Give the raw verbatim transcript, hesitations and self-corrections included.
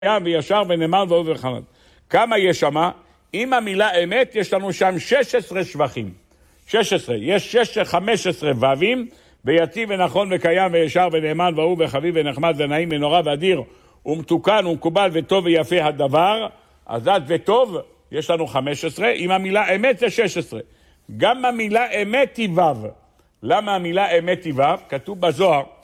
וישר ונאמן ואהוב וחמד. כמה יש שמה? עם המילה אמת יש לנו שם שש עשרה שבחים. שש עשרה. יש שש, חמש עשרה ובים, ויציב ונכון וקיים וישר ונאמן ואהוב וחביב ונחמד ונעים ונורא ואדיר ומתוקן ומקובל וטוב ויפה הדבר. אז עד וטוב יש לנו חמש עשרה, עם המילה אמת זה שש עשרה. גם המילה אמת היא וו. למה המילה אמת היא וו? כתוב בזוהר